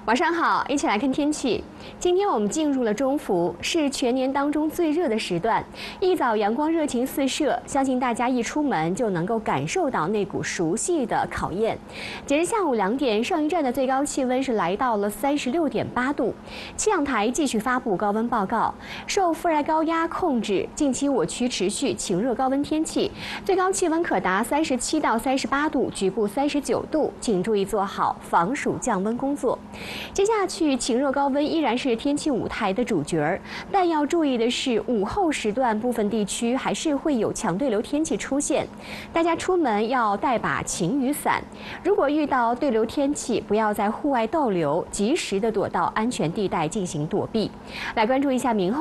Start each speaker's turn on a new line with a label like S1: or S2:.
S1: 晚上好，一起来看天气。今天我们进入了中伏，是全年当中最热的时段。一早阳光热情四射，相信大家一出门就能够感受到那股熟悉的考验。截至下午2点，上一站的最高气温是来到了36.8度。气象台继续发布高温报告，受副热高压控制，近期我区持续晴热高温天气，最高气温可达37到38度，局部39度，请注意做好防暑降温工作。接下去，晴热高温依然是天气舞台的主角，但要注意的是，午后时段部分地区还是会有强对流天气出现，大家出门要带把晴雨伞。如果遇到对流天气，不要在户外逗留，及时的躲到安全地带进行躲避。来关注一下明后。